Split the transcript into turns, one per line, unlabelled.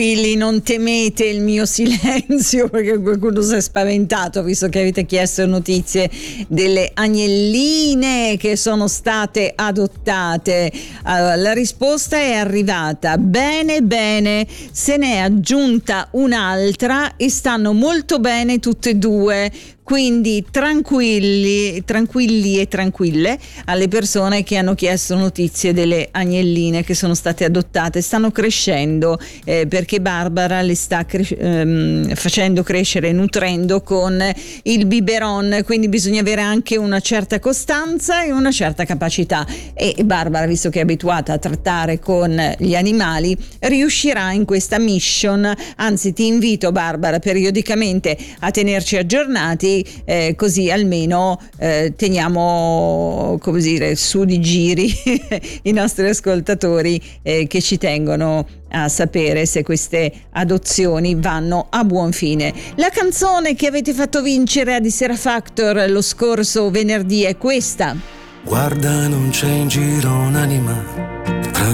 Tranquilli, non temete il mio silenzio, perché qualcuno si è spaventato visto che avete chiesto notizie delle agnelline che sono state adottate. La risposta è arrivata. Bene, se ne è aggiunta un'altra e stanno molto bene tutte e due. Quindi tranquilli e tranquille alle persone che hanno chiesto notizie delle agnelline che sono state adottate. Stanno crescendo perché Barbara le sta facendo crescere, nutrendo con il biberon, quindi bisogna avere anche una certa costanza e una certa capacità, e Barbara, visto che è abituata a trattare con gli animali, riuscirà in questa mission. Anzi, ti invito, Barbara, periodicamente a tenerci aggiornati, così almeno teniamo, come dire, su di giri i nostri ascoltatori che ci tengono a sapere se queste adozioni vanno a buon fine. La canzone che avete fatto vincere a Di Sera Factor lo scorso venerdì è questa.
Guarda, non c'è in giro un'anima